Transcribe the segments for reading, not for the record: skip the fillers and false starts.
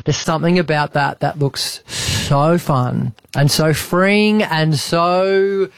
there's something about that looks so fun and so freeing and so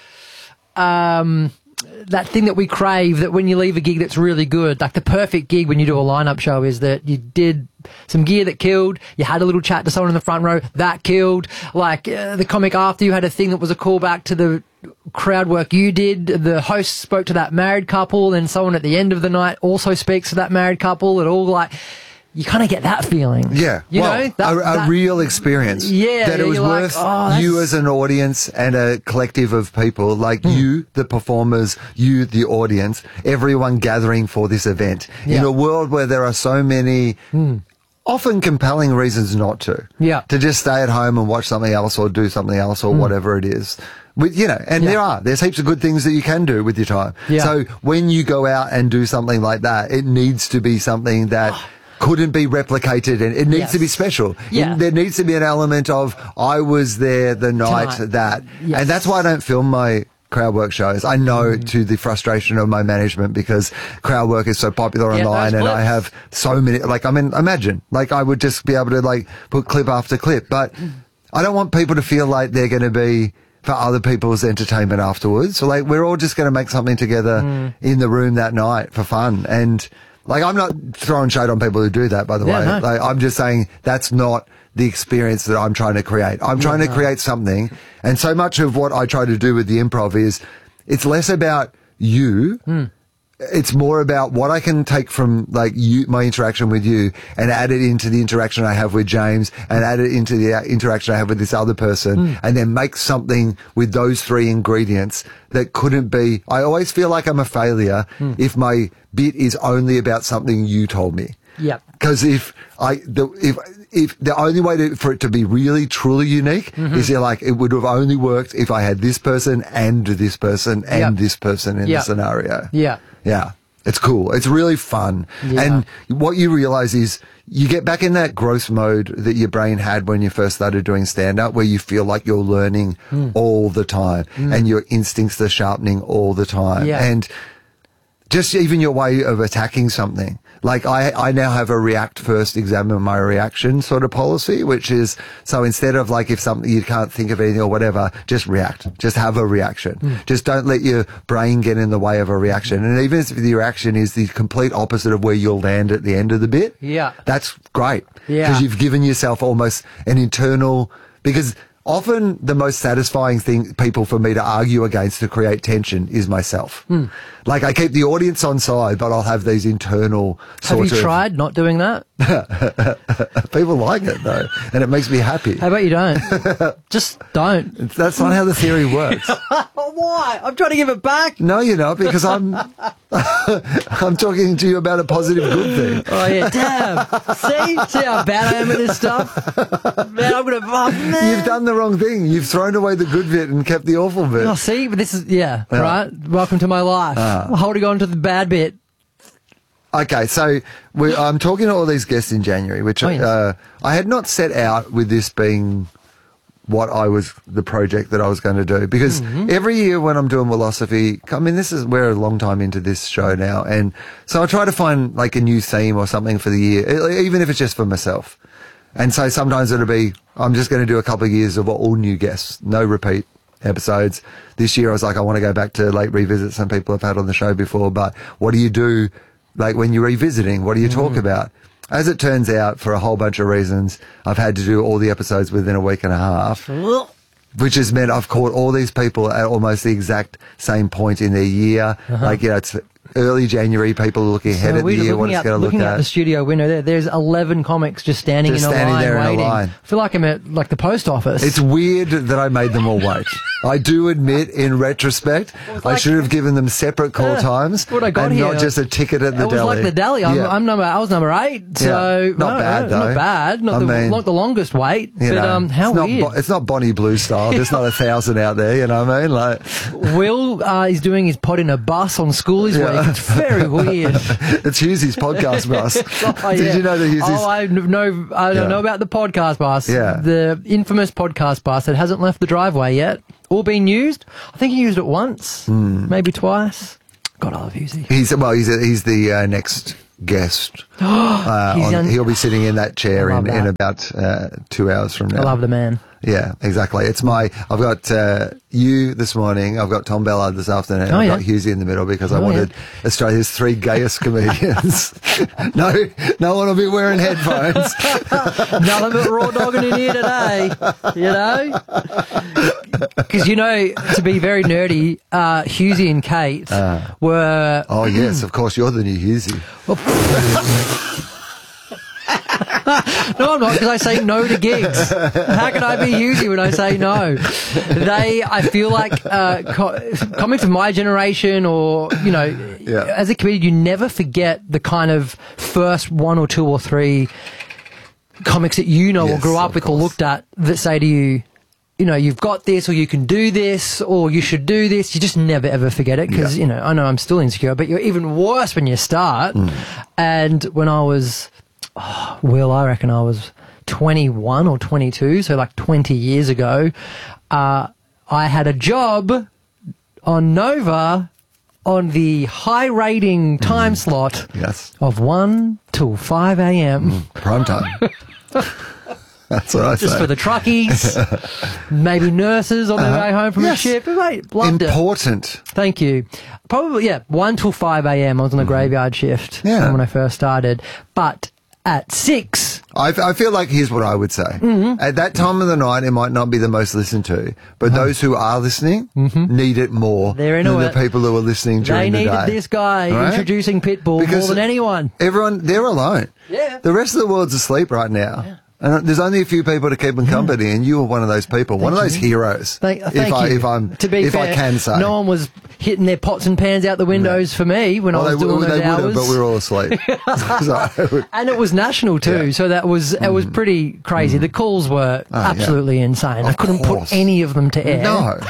that thing that we crave, that when you leave a gig that's really good, like the perfect gig when you do a lineup show is that you did some gear that killed, you had a little chat to someone in the front row, that killed, like the comic after you had a thing that was a callback to the crowd work you did, the host spoke to that married couple, and someone at the end of the night also speaks to that married couple, and all like... You kind of get that feeling. Yeah. You know? A real experience. Yeah. That it was worth you as an audience and a collective of people, like you, the performers, you, the audience, everyone gathering for this event. In a world where there are so many... often compelling reasons not to. Yeah. To just stay at home and watch something else or do something else or whatever it is. There's heaps of good things that you can do with your time. Yeah. So when you go out and do something like that, it needs to be something that couldn't be replicated, and it needs to be special. Yeah. There needs to be an element of, I was there the night that. Yes. And that's why I don't film my crowd work shows. I know to the frustration of my management, because crowd work is so popular online, and I have so many, imagine, I would just be able to put clip after clip, but I don't want people to feel like they're going to be for other people's entertainment afterwards. So we're all just going to make something together in the room that night for fun. And I'm not throwing shade on people who do that, by the way. No. I'm just saying that's not the experience that I'm trying to create. I'm trying to create something, and so much of what I try to do with the improv is, it's less about you. It's more about what I can take from my interaction with you, and add it into the interaction I have with James, and add it into the interaction I have with this other person, and then make something with those three ingredients that couldn't be. I always feel like I'm a failure if my bit is only about something you told me. Yeah. Because if the only way for it to be really truly unique is it would have only worked if I had this person and this person and this person in the scenario. Yeah. Yeah. It's cool. It's really fun. Yeah. And what you realize is you get back in that growth mode that your brain had when you first started doing stand-up, where you feel like you're learning all the time and your instincts are sharpening all the time. Yeah. And just even your way of attacking something. I now have a react first, examine my reaction sort of policy, which is, so instead of if something you can't think of anything or whatever, just react. Just have a reaction. Just don't let your brain get in the way of a reaction. And even if the reaction is the complete opposite of where you'll land at the end of the bit, that's great. Yeah. Because you've given yourself almost an internal, because often the most satisfying people for me to argue against to create tension is myself. I keep the audience on side, but I'll have these internal Have you tried not doing that? People like it though, and it makes me happy. How about you don't? Just don't. That's not how the theory works. Why? I'm trying to give it back. No, you're not, because I'm talking to you about a positive good thing. Oh yeah, damn. See how bad I am at this stuff? Man, I'm gonna. You've done the wrong thing. You've thrown away the good bit and kept the awful bit. Oh, see, but this is right. Welcome to my life. Holding on to the bad bit. Okay, so I'm talking to all these guests in January, which I had not set out with this being what the project that I was going to do, because every year when I'm doing Philosophy, we're a long time into this show now, and so I try to find a new theme or something for the year, even if it's just for myself. And so sometimes it'll be, I'm just going to do a couple of years of all new guests, no repeat episodes. This year I was I want to go back to revisit some people I've had on the show before, but what do you do when you're revisiting? What do you talk about? As it turns out, for a whole bunch of reasons, I've had to do all the episodes within a week and a half, which has meant I've caught all these people at almost the exact same point in their year. It's early January, people are looking ahead at the year, what it's going to look looking at. Out the studio window there's 11 comics just standing in a line waiting. I feel like I'm at the post office. It's weird that I made them all wait. I do admit, in retrospect, I should have given them separate call times what I got and here. not just a ticket at the deli. It was like the deli. I was number 8, so not bad though. Not bad. Not the longest wait, but how weird. It's not Bonnie Blue style. There's not 1,000 out there. You know what I mean? Will is doing his pod in a bus on Schoolies week. It's very weird. It's Hughes' podcast bus. Did you know that Hughes? I don't know about the podcast bus. Yeah. The infamous podcast bus that hasn't left the driveway yet or been used. I think he used it once, maybe twice. God, I love Hughes. He's the next guest. He'll be sitting in that chair in about 2 hours from now. I love the man. Yeah, exactly. I've got you this morning. I've got Tom Ballard this afternoon. I've got Hughesy in the middle because I wanted Australia's 3 gayest comedians. No one will be wearing headphones. Nothing but raw dogging in here today, you know? Because, to be very nerdy, Hughesy and Kate were... Oh, yes, of course, you're the new Hughesy. No, I'm not, because I say no to gigs. How can I be Hughesy when I say no? I feel like comics of my generation or, as a comedian, you never forget the kind of first 1 or 2 or 3 comics that or grew up with or looked at that say to you, you've got this, or you can do this, or you should do this. You just never, ever forget it because, I know I'm still insecure, but you're even worse when you start. And when I was... I reckon I was 21 or 22, so like 20 years ago. I had a job on Nova on the high rating time slot of 1 till 5 a.m. Prime time. That's what I say. Just for the truckies, maybe nurses on their way home from a shift. Mate, loved Important. It. Thank you. Probably, 1 till 5 a.m. I was on a graveyard shift when I first started. But at 6... I feel like here's what I would say. At that time of the night, it might not be the most listened to, but those who are listening need it more than the people who are listening during the day. They needed this guy introducing Pitbull more than anyone. Everyone, they're alone. Yeah. The rest of the world's asleep right now. Yeah. And there's only a few people to keep them company, and you were one of those people, one of those heroes. Thank you. If I can say, no one was hitting their pots and pans out the windows for me when I was doing those hours. But we were all asleep. And it was national too, so that was it was pretty crazy. The calls were absolutely insane. I couldn't put any of them to air. No.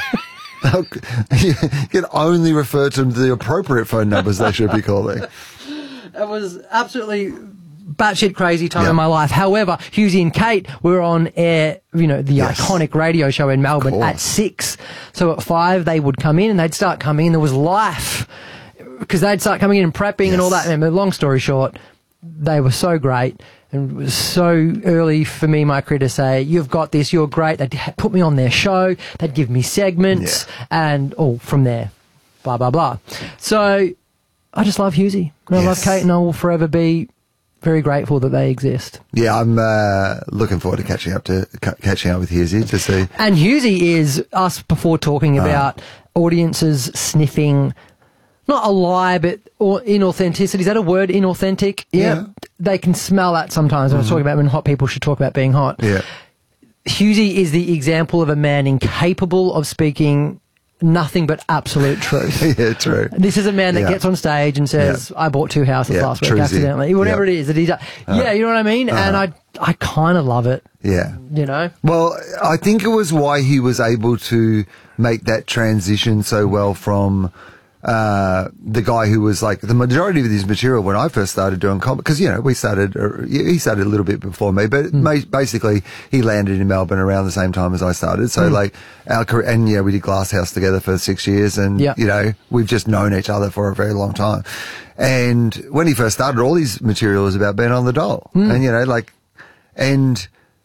You can only refer to the appropriate phone numbers they should be calling. It was absolutely batshit crazy time in my life. However, Hughesy and Kate were on air, the iconic radio show in Melbourne at 6. So at 5, they would come in and they'd start coming in. There was life because they'd start coming in and prepping and all that. And long story short, they were so great. And it was so early for me, my career, to say, you've got this, you're great. They'd put me on their show. They'd give me segments and from there, blah, blah, blah. So I just love Hughesy. And I love Kate, and I will forever be very grateful that they exist. Yeah, I'm looking forward to catching up with Hughesy to see. And Hughesy is us before talking about audiences sniffing, not a lie, but inauthenticity. Is that a word, inauthentic? Yeah. They can smell that sometimes. I was talking about when hot people should talk about being hot. Yeah. Hughesy is the example of a man incapable of speaking nothing but absolute truth. Yeah, true. This is a man that gets on stage and says, I bought 2 houses last week accidentally. Whatever it is that he's... you know what I mean? And I kind of love it. Yeah. Well, I think it was why he was able to make that transition so well from... the guy who was like the majority of his material when I first started doing comedy, because he started a little bit before me, but basically he landed in Melbourne around the same time as I started. So like our career, and we did Glasshouse together for 6 years, and we've just known each other for a very long time. And when he first started, all his material was about being on the dole, and and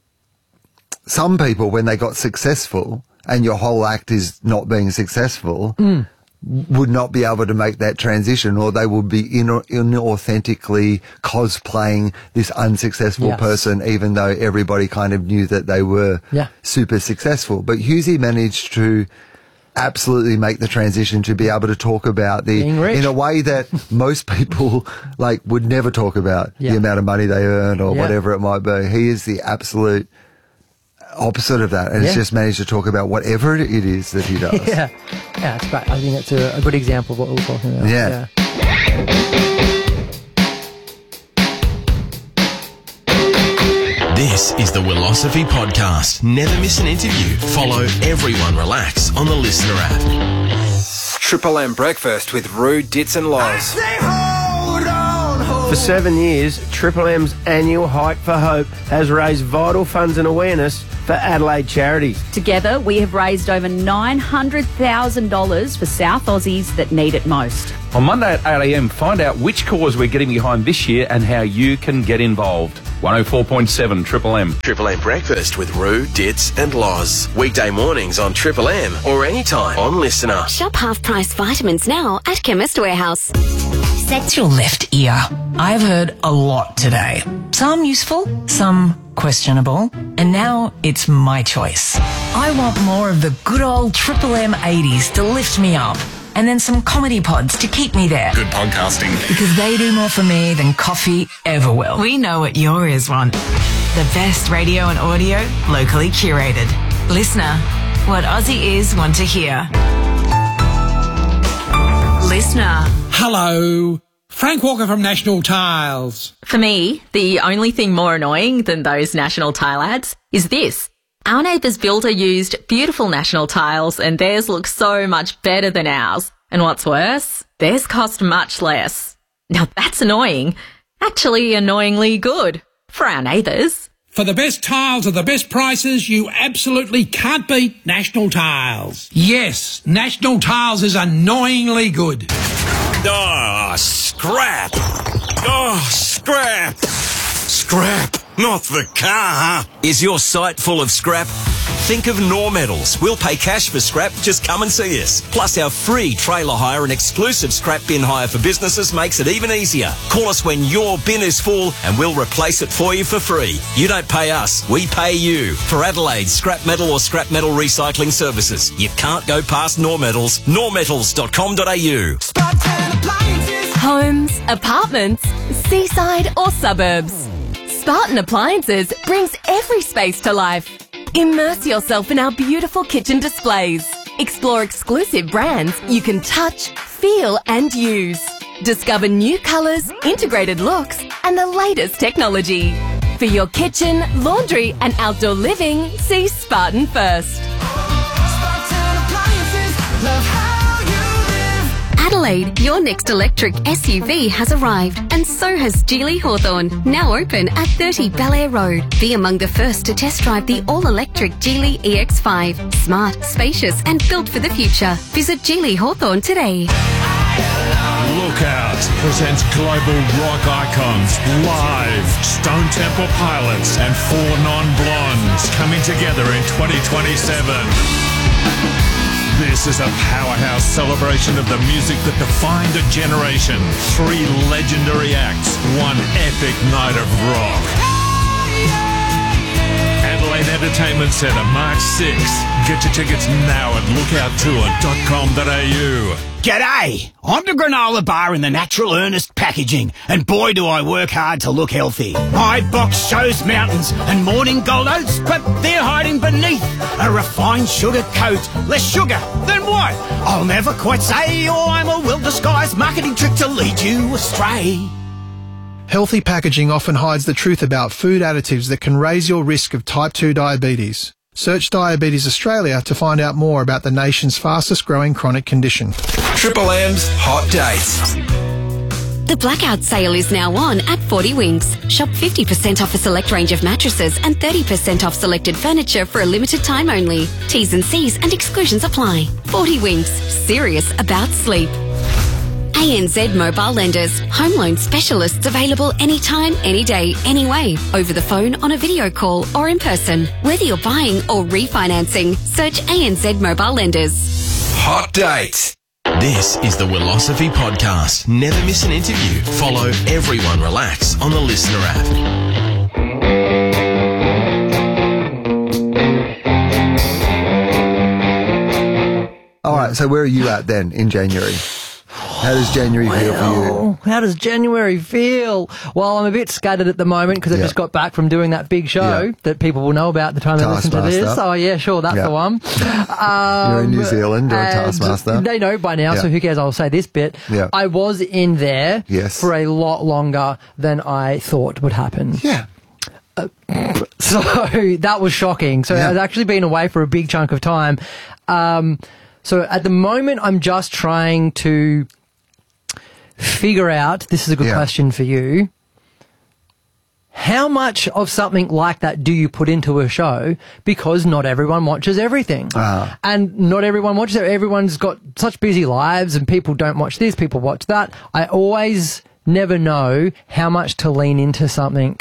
some people, when they got successful, and your whole act is not being successful. Would not be able to make that transition, or they would be inauthentically cosplaying this unsuccessful person, even though everybody kind of knew that they were super successful. But Hughesy managed to absolutely make the transition to be able to talk about in a way that most people would never talk about the amount of money they earn or whatever it might be. He is the absolute opposite of that, and he's just managed to talk about whatever it is that he does. Yeah, it's great. I think it's a good example of what we were talking about. Yeah. This is the Willosophy Podcast. Never miss an interview. Follow Everyone Relax on the Listener app. Triple M Breakfast with Rue, Ditz and Loz. For For 7 years, Triple M's annual Hike for Hope has raised vital funds and awareness for Adelaide charities. Together, we have raised over $900,000 for South Aussies that need it most. On Monday at 8am, find out which cause we're getting behind this year and how you can get involved. 104.7 Triple M. Triple M Breakfast with Roo, Dits and Loz. Weekday mornings on Triple M or anytime on Listener. Shop half-price vitamins now at Chemist Warehouse. That's your left ear. I've heard a lot today. Some useful, some questionable, and now it's my choice. I want more of the good old Triple M 80s to lift me up, and then some comedy pods to keep me there. Good podcasting. Because they do more for me than coffee ever will. We know what your ears want. The best radio and audio, locally curated. Listener, what Aussie ears want to hear. Listener. Hello. Frank Walker from National Tiles. For me, the only thing more annoying than those National Tile ads is this. Our neighbour's builder used beautiful National Tiles and theirs looks so much better than ours. And what's worse, theirs cost much less. Now that's annoying. Actually annoyingly good. For our neighbours. For the best tiles at the best prices, you absolutely can't beat National Tiles. Yes, National Tiles is annoyingly good. Oh, scrap. Oh, scrap. Scrap, not the car. Is your site full of scrap? Think of Normetals. We'll pay cash for scrap. Just come and see us. Plus, our free trailer hire and exclusive scrap bin hire for businesses makes it even easier. Call us when your bin is full and we'll replace it for you for free. You don't pay us, we pay you. For Adelaide, scrap metal or scrap metal recycling services. You can't go past Normetals. Normetals.com.au. Homes, apartments, seaside or suburbs. Spartan Appliances brings every space to life. Immerse yourself in our beautiful kitchen displays. Explore exclusive brands you can touch, feel and use. Discover new colours, integrated looks and the latest technology. For your kitchen, laundry and outdoor living, see Spartan first. Spartan Appliances, love how you live. Adelaide, your next electric SUV has arrived, and so has Geely Hawthorn, now open at 30 Bel-Air Road. Be among the first to test drive the all-electric Geely EX5. Smart, spacious and built for the future. Visit Geely Hawthorn today. Lookout presents global rock icons live. Stone Temple Pilots and Four Non-Blondes coming together in 2027. This is a powerhouse celebration of the music that defined a generation. 3 legendary acts, 1 epic night of rock. Adelaide Entertainment Centre, March 6th. Get your tickets now at lookouttour.com.au. G'day! I'm the granola bar in the Natural Earnest packaging, and boy do I work hard to look healthy. My box shows mountains and morning gold oats, but they're hiding beneath a refined sugar coat. Less sugar, then what? I'll never quite say, or I'm a well-disguised marketing trick to lead you astray. Healthy packaging often hides the truth about food additives that can raise your risk of type 2 diabetes. Search Diabetes Australia to find out more about the nation's fastest growing chronic condition. Triple M's Hot Dates. The blackout sale is now on at 40 Winks. Shop 50% off a select range of mattresses and 30% off selected furniture for a limited time only. T's and C's and exclusions apply. 40 Winks. Serious about sleep. ANZ Mobile Lenders. Home loan specialists available anytime, any day, anyway. Over the phone, on a video call or in person. Whether you're buying or refinancing, search ANZ Mobile Lenders. Hot Date. This is the Willosophy Podcast. Never miss an interview. Follow Everyone Relax on the Listener app. All right, so where are you at then in January? How does January feel for you? How does January feel? Well, I'm a bit scattered at the moment because I just got back from doing that big show that people will know about the time they listen to this. Oh, yeah, sure, that's the one. You're in New Zealand doing Taskmaster. They know by now, so who cares? I'll say this bit. Yeah. I was in there for a lot longer than I thought would happen. Yeah. So that was shocking. So I've actually been away for a big chunk of time. So at the moment, I'm just trying to figure out, this is a good question for you, how much of something like that do you put into a show? Because not everyone watches everything. And not everyone watches it. Everyone's got such busy lives and people don't watch this, people watch that. I always never know how much to lean into something.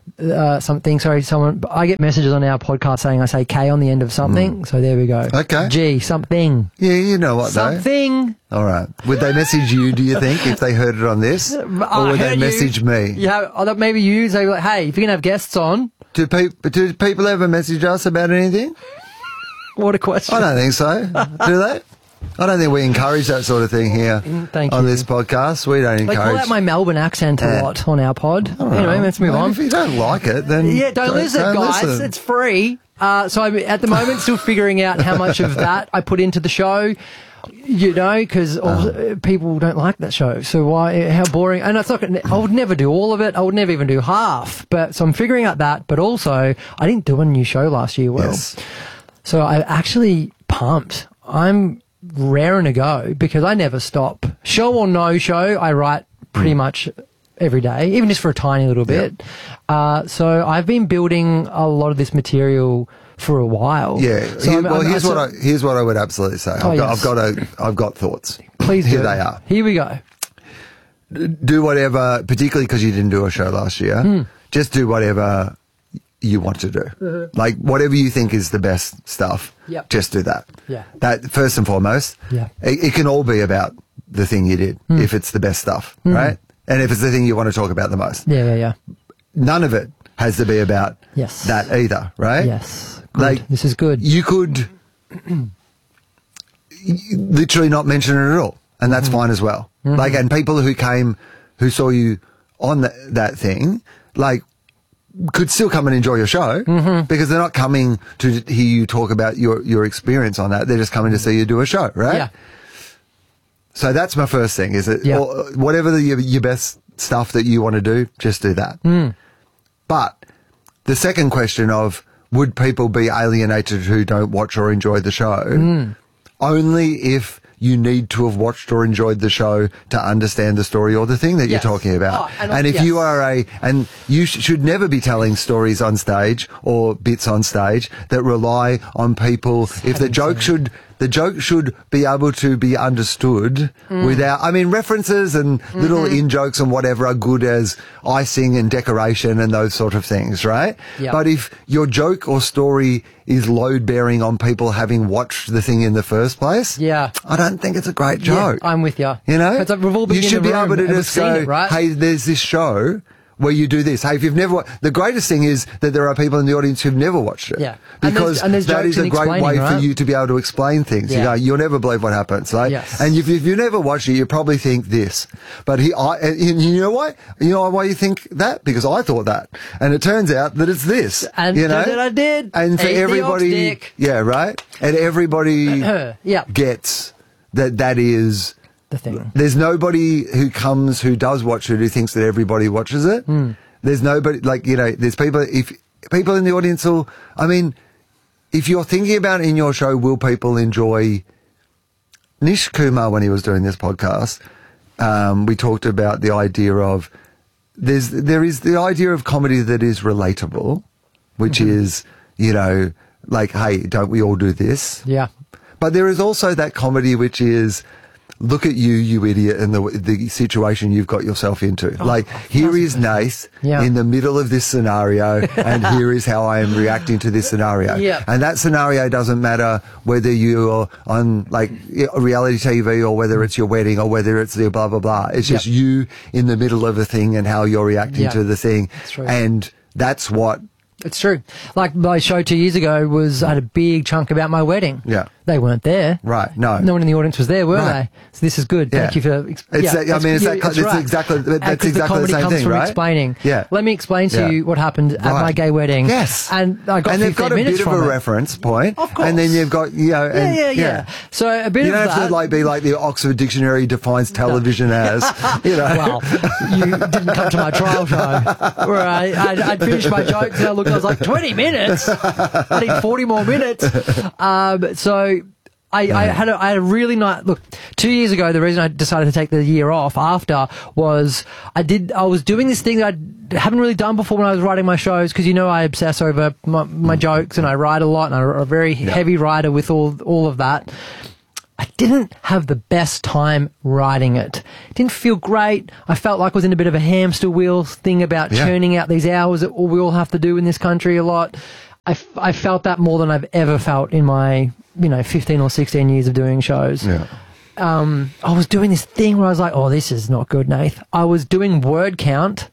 I get messages on our podcast saying I say K on the end of something. So there we go. Okay. G, something. Yeah, you know what something. Though. All right. Would they message you, do you think, if they heard it on this? Or would they message me? Yeah, maybe you say, like, hey, if you're going to have guests on. Do people ever message us about anything? What a question. I don't think so. Do they? I don't think we encourage that sort of thing here on this podcast. We don't encourage. They call out my Melbourne accent a lot on our pod. Anyway, let's move on. If you don't like it, then don't listen, guys. Listen. It's free. So I'm at the moment still figuring out how much of that I put into the show. You know, because people don't like that show. So why? How boring? And it's not. I would never do all of it. I would never even do half. But so I'm figuring out that. But also, I didn't do a new show last year. Well, so I actually pumped. I'm raring to go because I never stop. Show or no show, I write pretty much every day, even just for a tiny little bit. So I've been building a lot of this material for a while. Yeah. So here's what I would absolutely say. I've got thoughts. Please Here do. they are. Here we go. Do whatever, particularly because you didn't do a show last year. Just do whatever you want to do. Like whatever you think is the best stuff. Just do that. That first and foremost. It can all be about the thing you did if it's the best stuff, right? And if it's the thing you want to talk about the most. None of it has to be about that either, right? Yes. Good. Like this is good. You could literally not mention it at all, and that's fine as well. Like, and people who saw you on that thing, like, could still come and enjoy your show because they're not coming to hear you talk about your experience on that. They're just coming to see you do a show, right? Yeah. So that's my first thing, is that whatever your best stuff that you want to do, just do that. But the second question of would people be alienated who don't watch or enjoy the show? Only if you need to have watched or enjoyed the show to understand the story or the thing that you're talking about. And if you are and you should never be telling stories on stage or bits on stage that rely on people. If the joke should be able to be understood without, I mean, references and little in-jokes and whatever are good as icing and decoration and those sort of things, right? But if your joke or story is load-bearing on people having watched the thing in the first place, I don't think it's a great joke. I'm with you. You know? We've all been you should be able to just go, it, right? hey, there's this show where you do this. Hey, if you've never... The greatest thing is that there are people in the audience who've never watched it. Because there's that is a great way for you to be able to explain things. You go, you'll never believe what happens. Right? And if you've never watched it, you probably think this. But you know why? You know why you think that? Because I thought that. And it turns out that it's this. And you know? I did. And for everybody... Yeah, right? And everybody gets that is... the thing. There's nobody who does watch it who thinks that everybody watches it. There's nobody, like, you know, there's people, if people in the audience will, I mean, if you're thinking about in your show, will people enjoy Nish Kumar when he was doing this podcast? We talked about the idea of, there is the idea of comedy that is relatable, which is, you know, like, hey, don't we all do this? But there is also that comedy which is, look at you idiot, and the situation you've got yourself into. Here is Nath in the middle of this scenario, and here is how I am reacting to this scenario. And that scenario doesn't matter whether you're on, like, reality TV or whether it's your wedding or whether it's the blah, blah, blah. It's just you in the middle of a thing and how you're reacting to the thing. And that's what... It's true. Like my show 2 years ago I had a big chunk about my wedding. They weren't there. Right. No. No one in the audience was there, were they? So this is good. Thank you for... exactly the same thing, right? Explaining. Let me explain to you what happened at my gay wedding. And I got 15 minutes from it. And they've got a bit of a reference point. Of course. And then you've got, you know... So a bit of that... You don't have to, like, be like the Oxford Dictionary defines television as, you know... Well, you didn't come to my trial show where I'd finished my jokes and I was like, 20 minutes? I need 40 more minutes. So I had a really nice look. 2 years ago, the reason I decided to take the year off after was I was doing this thing that I haven't really done before when I was writing my shows, because I obsess over my jokes and I write a lot, and I'm a very heavy writer with all of that. I didn't have the best time writing it. It didn't feel great. I felt like I was in a bit of a hamster wheel thing about churning out these hours that we all have to do in this country a lot. I felt that more than I've ever felt in my 15 or 16 years of doing shows. Yeah. I was doing this thing where I was like, oh, this is not good, Nath. I was doing word count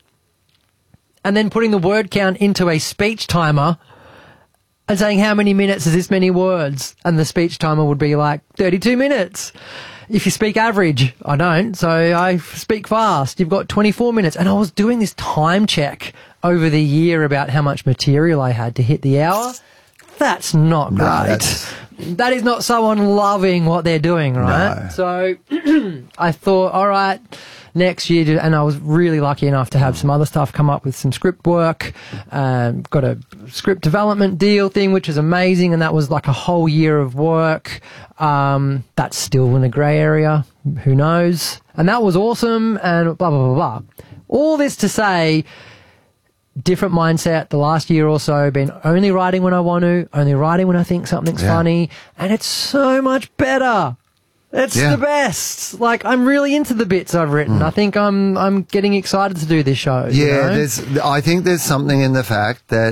and then putting the word count into a speech timer and saying, how many minutes is this many words? And the speech timer would be like 32 minutes. If you speak average, I don't, so I speak fast. You've got 24 minutes. And I was doing this time check over the year about how much material I had to hit the hour. That's not great. That is not someone loving what they're doing, right? No. So I thought, all right, next year, and I was really lucky enough to have some other stuff come up with some script work. Got a script development deal thing, which is amazing, and that was like a whole year of work. That's still in a grey area. Who knows? And that was awesome, and blah, blah, blah, blah. All this to say, different mindset the last year or so, been only writing when I want to, only writing when I think something's funny, and it's so much better. It's the best. Like, I'm really into the bits I've written. I think I'm getting excited to do this show. Yeah, I think there's something in the fact that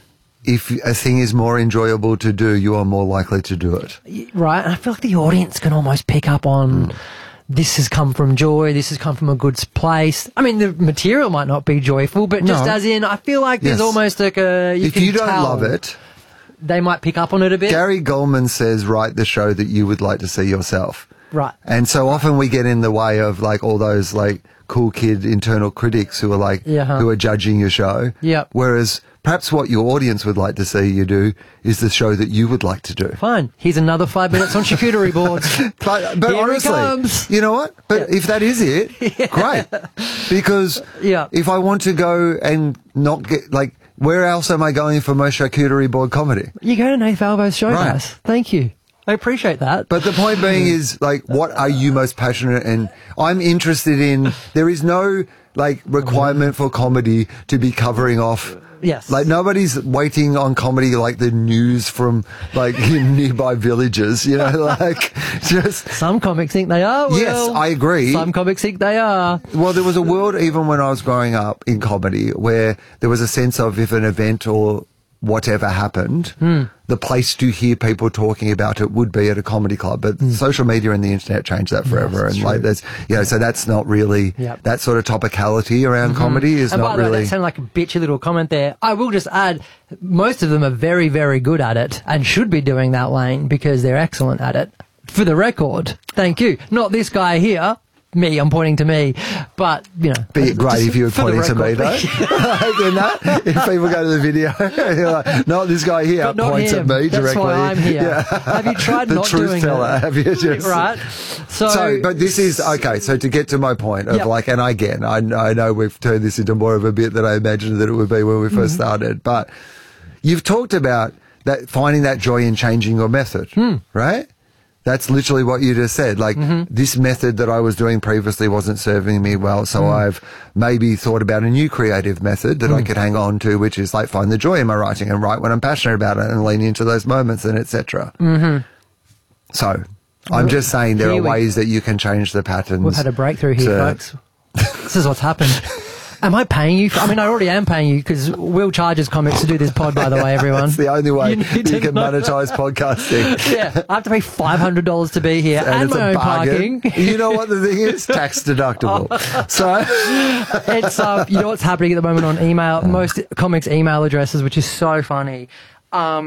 if a thing is more enjoyable to do, you are more likely to do it. Right, and I feel like the audience can almost pick up on this has come from joy, this has come from a good place. I mean, the material might not be joyful, but just as in, I feel like there's almost like a... If you don't love it... They might pick up on it a bit. Gary Goldman says, write the show that you would like to see yourself. Right. And so often we get in the way of like all those like cool kid internal critics who are like, who are judging your show. Yep. Whereas perhaps what your audience would like to see you do is the show that you would like to do. Fine. Here's another 5 minutes on charcuterie boards. But honestly, you know what? But if that is it, great. Because if I want to go and not get like, where else am I going for most charcuterie board comedy? You go to Nath Albo's show, guys. Thank you. I appreciate that. But the point being is, like, what are you most passionate and I'm interested in? There is no, like, requirement for comedy to be covering off. Yes. Like, nobody's waiting on comedy like the news from, like, nearby villages, you know, like, just... Some comics think they are. Well, yes, I agree. Some comics think they are. Well, there was a world, even when I was growing up in comedy, where there was a sense of if an event or whatever happened, the place to hear people talking about it would be at a comedy club. But social media and the internet changed that forever. Yes, and like there's, so that's not really, that sort of topicality around comedy is and not by the really. way, that sounded like a bitchy little comment there. I will just add, most of them are very, very good at it and should be doing that lane because they're excellent at it. For the record, thank you. Not this guy here. Me, I'm pointing to me, but be great if you were pointing to me though. If people go to the video, you're like, not this guy here points at me directly. That's why I'm here. Yeah. Have you tried the not truth doing teller? that? Have you just right? So, but this is okay. So to get to my point of like, and again, I know we've turned this into more of a bit than I imagined that it would be when we first started, but you've talked about that finding that joy in changing your method, right? That's literally what you just said. Like, this method that I was doing previously wasn't serving me well, so I've maybe thought about a new creative method that I could hang on to, which is like find the joy in my writing and write when I'm passionate about it and lean into those moments and etc. So, I'm just saying there are ways that you can change the patterns. We've had a breakthrough here, folks. This is what's happened. Am I paying you? I already am paying you because Will charges comics to do this pod, by the way, everyone. That's the only way you can monetize podcasting. Yeah, I have to pay $500 to be here and my own parking. You know what the thing is? Tax deductible. So it's you know what's happening at the moment on email? Most comics' email addresses, which is so funny. A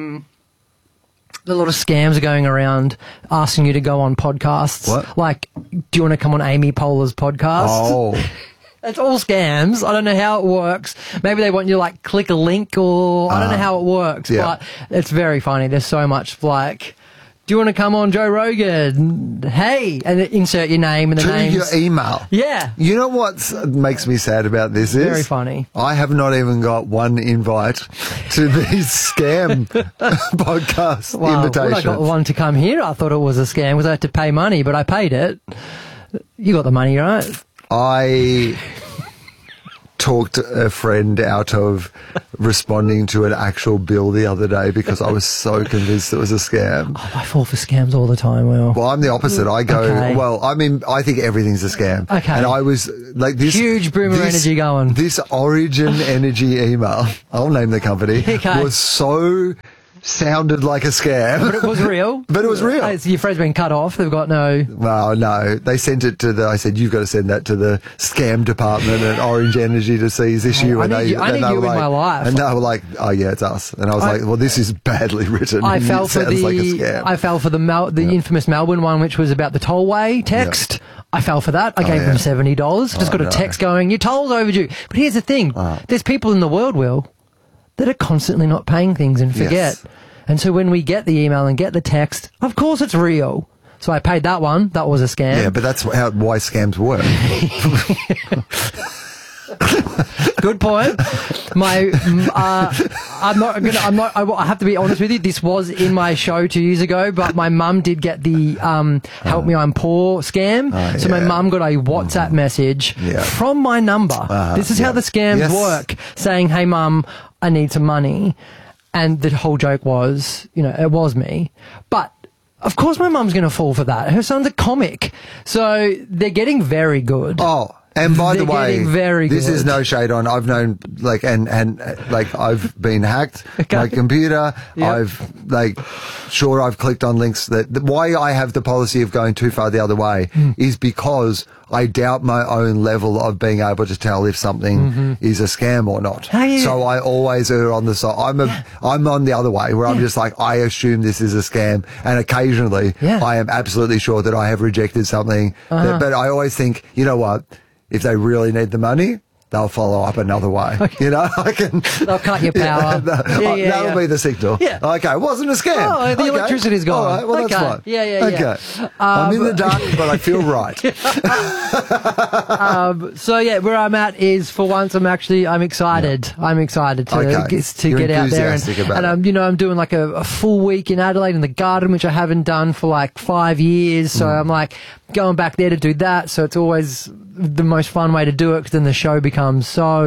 lot of scams are going around asking you to go on podcasts. What? Like, do you want to come on Amy Poehler's podcast? Oh. It's all scams. I don't know how it works. Maybe they want you to like click a link or I don't know how it works, but it's very funny. There's so much like do you want to come on Joe Rogan? Hey, and insert your name and the names. Your email. Yeah. You know what makes me sad about this is? Very funny. I have not even got one invite to these scam podcast invitations. When I got one to come here, I thought it was a scam because I had to pay money, but I paid it. You got the money, right? I talked a friend out of responding to an actual bill the other day because I was so convinced it was a scam. Oh, I fall for scams all the time, Will. Well, I'm the opposite. I go, I think everything's a scam. Okay. And I was like this... Huge boomer energy going. This Origin Energy email, I'll name the company, was so... sounded like a scam. But it was real. But it was real. Your friend's been cut off. They've got no... Well, no. They sent it to I said, you've got to send that to the scam department at Orange Energy to see his issue. I need you in my life. And they were like, oh, yeah, it's us. And I was like, well, this is badly written. I fell for like a scam. I fell for the infamous Melbourne one, which was about the tollway text. Yep. I fell for that. I gave them $70. Just got a text going, your toll's overdue. But here's the thing. There's people in the world, Will, that are constantly not paying things and forget. Yes. And so when we get the email and get the text, of course it's real. So I paid that one. That was a scam. Yeah, but that's why scams work. Good point. I have to be honest with you. This was in my show 2 years ago, but my mum did get the Help Me I'm Poor scam. So my mum got a WhatsApp message from my number. This is how the scams work, saying, hey, Mum, I need some money. And the whole joke was, it was me. But, of course my mum's going to fall for that. Her son's a comic. So, they're getting very good. Oh, and by the way, very this good. Is no shade on. I've known, I've been hacked. My computer, I've clicked on links why I have the policy of going too far the other way is because I doubt my own level of being able to tell if something is a scam or not. So I always err on the side. I'm on the other way where I'm just like, I assume this is a scam. And occasionally I am absolutely sure that I have rejected something. But I always think, you know what? If they really need the money, they'll follow up another way. They'll cut your power. That'll be the signal. Yeah. Okay, it wasn't a scam. Oh, the electricity's gone. All right, well, that's fine. Yeah. Okay. I'm in the dark, but I feel right. Where I'm at is, for once, I'm excited. Yeah. I'm excited to get out there. And I'm doing like a full week in Adelaide in the garden, which I haven't done for like 5 years. So I'm like going back there to do that. So it's always the most fun way to do it, because then the show becomes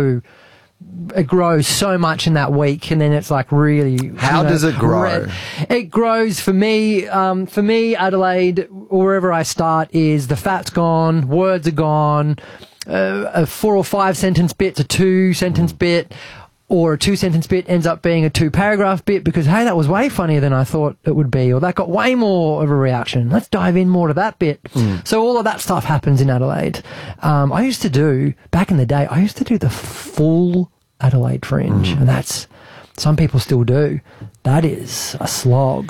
it grows so much in that week, and then it's like really... How does it grow? It grows for me, Adelaide, or wherever I start, is the fat's gone, words are gone, a 4 or 5 sentence bit's a 2 sentence bit, or a 2 sentence bit ends up being a 2 paragraph bit because, hey, that was way funnier than I thought it would be, or that got way more of a reaction. Let's dive in more to that bit. So all of that stuff happens in Adelaide. I used to do, back in the day, the full Adelaide Fringe, and that's, some people still do. That is a slog.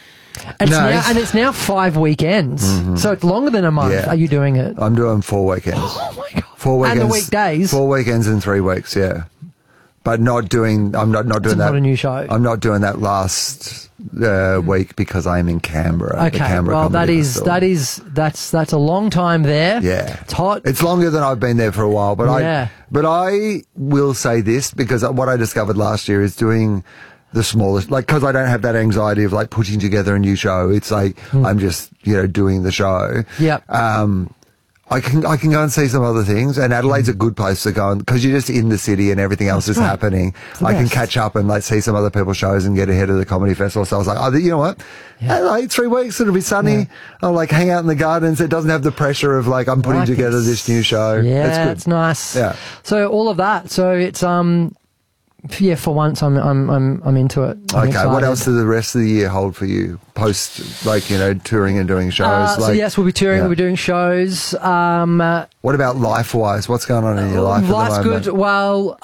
And it's now 5 weekends, so it's longer than a month. Yeah. Are you doing it? I'm doing 4 weekends. Oh my God. 4 weekends. And the weekdays? 4 weekends and 3 weeks, yeah. But I'm not doing that. Not a new show. I'm not doing that last week because I'm in Canberra. Okay, well that's a long time there. Yeah, it's hot. It's longer than I've been there for a while. But I will say this, because what I discovered last year is doing the smallest, because I don't have that anxiety of putting together a new show. It's like I'm just doing the show. Yep. I can go and see some other things, and Adelaide's a good place to go, because you're just in the city and everything else is happening. I can catch up and see some other people's shows and get ahead of the comedy festival. So I was like, you know what? Adelaide, 3 weeks, it'll be sunny. Yeah. I'll hang out in the gardens. It doesn't have the pressure of I'm putting together this new show. Yeah, it's nice. Yeah. So all of that. So it's for once I'm into it. I'm excited. What else does the rest of the year hold for you? Post touring and doing shows. So yes, we'll be touring. We'll be doing shows. What about life-wise? What's going on in your life? Life's good. Well,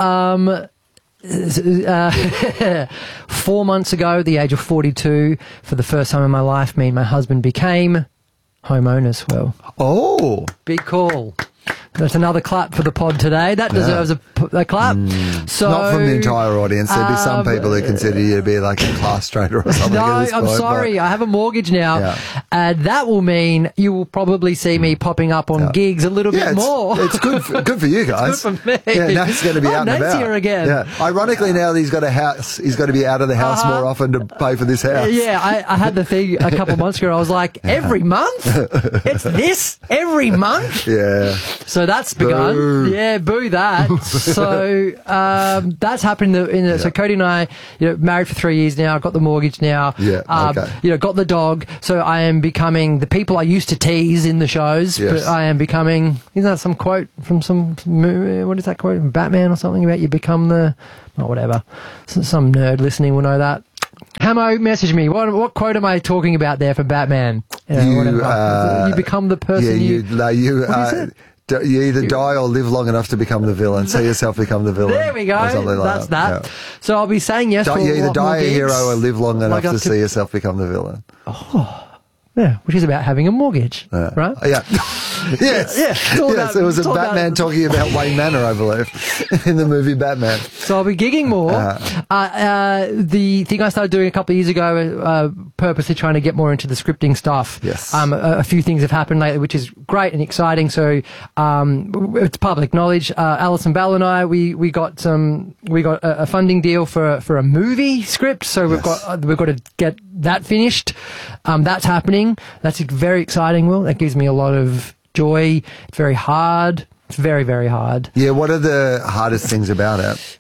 4 months ago, at the age of 42, for the first time in my life, me and my husband became homeowners. Well, oh, big call. That's another clap for the pod today. That deserves a clap. So, not from the entire audience. There'd be some people who consider you to be like a class traitor or something. No, at this I'm point, sorry. I have a mortgage now. And that will mean you will probably see me popping up on gigs a little bit more. It's good for you guys. It's good for me. Yeah, Nate's going to be out and Nate's about. here again. Yeah. Ironically, now that he's got a house, he's got to be out of the house more often to pay for this house. Yeah, I had the thing a couple months ago. I was like, every month? It's this? Every month? Yeah. So that's begun. Boo. Yeah, boo that. So that's happened. So Cody and I, married for 3 years now. Got the mortgage now. Yeah. Okay. Got the dog. So I am becoming the people I used to tease in the shows. Yes. But I am becoming. Isn't that some quote from some movie? What is that quote? Batman or something about you become the. Oh, whatever. Some nerd listening will know that. Hamo, message me. What quote am I talking about there for Batman? You become the person you either die or live long enough to become the villain. See yourself become the villain. There we go. That's that. Yeah. So I'll be saying yes. You either die a hero or live long enough to see yourself become the villain. Oh. Yeah, which is about having a mortgage, right? Yeah. Yes. Yes, it was a Batman talking about Wayne Manor, I believe, in the movie Batman. So I'll be gigging more. The thing I started doing a couple of years ago, purposely trying to get more into the scripting stuff. Yes. A few things have happened lately, which is great and exciting. So it's public knowledge. Alison Bell and I, we got a funding deal for a movie script. So we've got to get that finished. That's happening. That's very exciting, Will. That gives me a lot of joy. It's very hard. It's very, very hard. Yeah, what are the hardest things about it?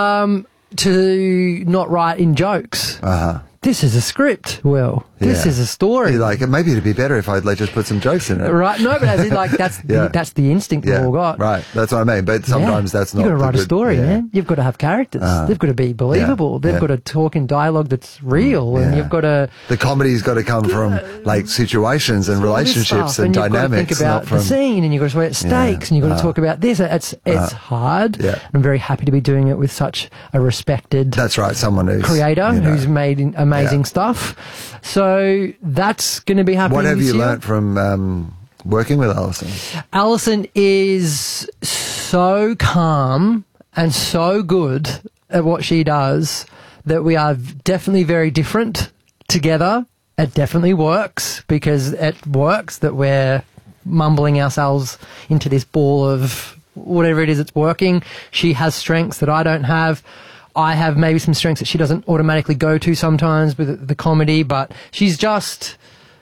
To not write in jokes. This is a script, Will. This is a story. Maybe it'd be better if I'd just put some jokes in it. Right. No, but as in, that's the instinct we've all got. Right. That's what I mean. But sometimes that's not. You've got to write a story, man. You've got to have characters. They've got to be believable. They've got to talk in dialogue that's real. And you've got to... The comedy's got to come from situations and relationships and dynamics. You've got to think about the scene, and you've got to talk about stakes, and you've got to talk about this. It's hard. Yeah. I'm very happy to be doing it with such a respected... That's right. Someone who's... creator who's made amazing stuff. So that's going to be happening. What have you year. learnt from working with Alison? Alison is so calm and so good at what she does that we are definitely very different together. It definitely works because it works that we're mumbling ourselves into this ball of whatever it is that's working. She has strengths that I don't have. I have maybe some strengths that she doesn't automatically go to sometimes with the comedy, but she's just...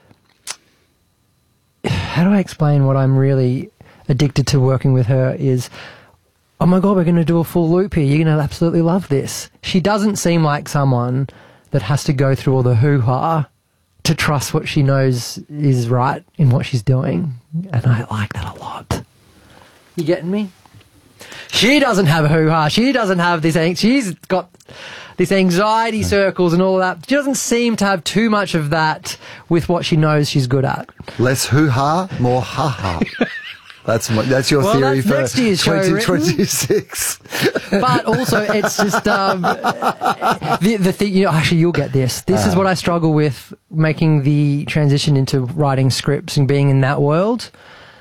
How do I explain what I'm really addicted to working with her is, oh my God, we're going to do a full loop here. You're going to absolutely love this. She doesn't seem like someone that has to go through all the hoo-ha to trust what she knows is right in what she's doing. And I like that a lot. You getting me? She doesn't have a hoo-ha. She doesn't have this... She's got this anxiety circles and all of that. She doesn't seem to have too much of that with what she knows she's good at. Less hoo-ha, more ha-ha. That's your theory for 2026. But also, it's just the thing. Actually, you'll get this. This is what I struggle with making the transition into writing scripts and being in that world.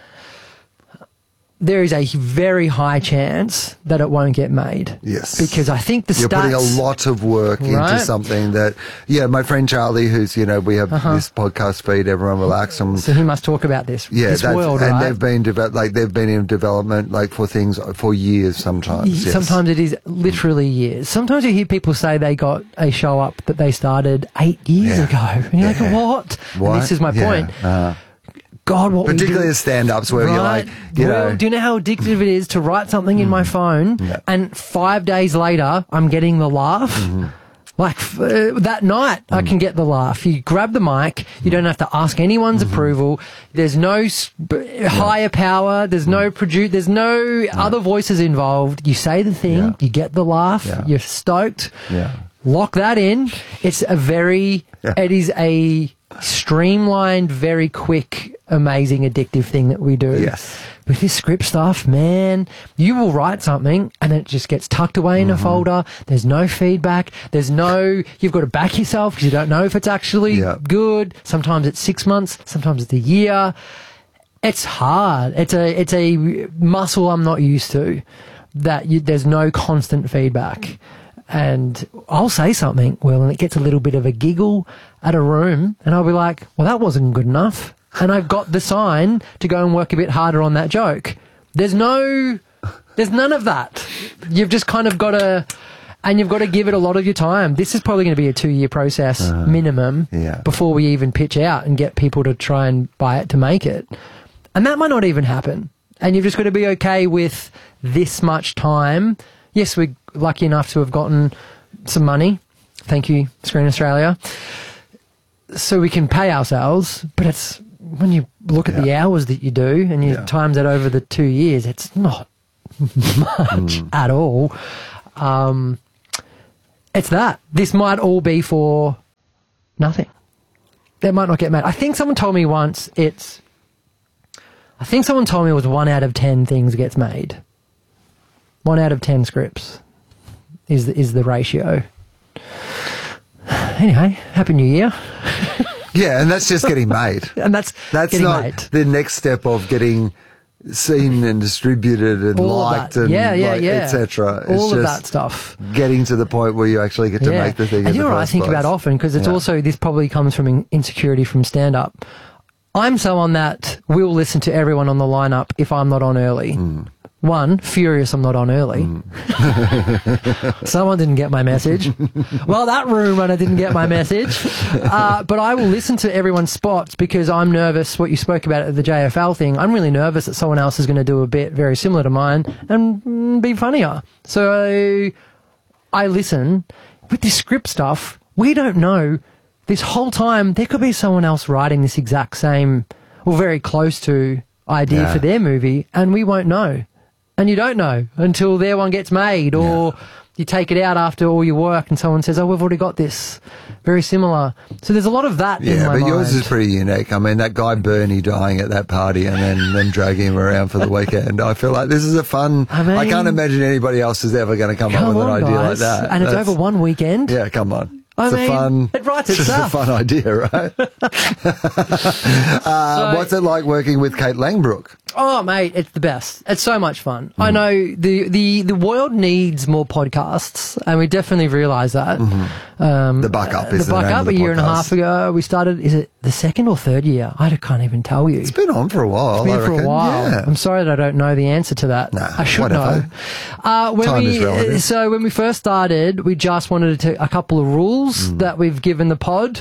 There is a very high chance that it won't get made. Yes. Because I think You're putting a lot of work into something that, my friend Charlie, who's, we have this podcast feed, Everyone Relax. So he must talk about this world, and right? they've been in development, for things for years sometimes. Yes. Sometimes it is literally years. Sometimes you hear people say they got a show up that they started 8 years ago. And you're like, what? And this is my point. God, what particularly as stand-ups where you're like, do you know how addictive it is to write something in my phone and 5 days later I'm getting the laugh? That night I can get the laugh. You grab the mic, you don't have to ask anyone's approval. There's no higher power, there's no there's no other voices involved. You say the thing, you get the laugh, you're stoked. Lock that in. It's it is a streamlined, very quick, amazing, addictive thing that we do. Yes. With this script stuff, man, you will write something and then it just gets tucked away in a folder. There's no feedback. You've got to back yourself because you don't know if it's actually good. Sometimes it's 6 months. Sometimes it's a year. It's hard. It's a muscle I'm not used to, that there's no constant feedback. And I'll say something, Will, and it gets a little bit of a giggle at a room, and I'll be like, well, that wasn't good enough. And I've got the sign to go and work a bit harder on that joke. There's none of that. You've just kind of got to, and you've got to give it a lot of your time. This is probably going to be a 2-year process minimum before we even pitch out and get people to try and buy it to make it. And that might not even happen. And you've just got to be okay with this much time. Yes, we're lucky enough to have gotten some money. Thank you, Screen Australia. So we can pay ourselves, but it's when you look at the hours that you do and you times that over the 2 years, it's not much at all. It's that. This might all be for nothing. They might not get made. I think someone told me once it was 1 out of 10 things gets made. 1 out of 10 scripts is the ratio. Anyway, Happy New Year. Yeah, and that's just getting made. And that's not made. The next step of getting seen and distributed and all liked and etc. All of that stuff. Getting to the point where you actually get to make the thing. And you know what I think about often, because it's also, this probably comes from insecurity from stand-up. I'm someone that will listen to everyone on the lineup if I'm not on early. One, furious I'm not on early. Someone didn't get my message. Well, that room runner didn't get my message. But I will listen to everyone's spots because I'm nervous, what you spoke about at the JFL thing. I'm really nervous that someone else is going to do a bit very similar to mine and be funnier. So I listen. With this script stuff, we don't know. This whole time, there could be someone else writing this exact same, or very close to, idea for their movie, and we won't know. And you don't know until their one gets made, or you take it out after all your work and someone says, oh, we've already got this. Very similar. So there's a lot of that in my mind. Yeah, but yours is pretty unique. I mean, that guy Bernie dying at that party and then them dragging him around for the weekend. I feel like this is a fun... I can't imagine anybody else is ever going to come up with an idea like that. And it's over one weekend? Yeah, come on. It writes itself. It's a fun idea, right? What's it like working with Kate Langbroek? Oh, mate, it's the best. It's so much fun. I know the world needs more podcasts, and we definitely realise that. The Buck Up is the Buck Up. A year and a half ago, we started. Is it the second or third year? I can't even tell you. It's been on for a while. It's been for a while. Yeah. I'm sorry that I don't know the answer to that. Nah, I should whatever. know. Time is relative. So when we first started, we just wanted to take a couple of rules that we've given the pod.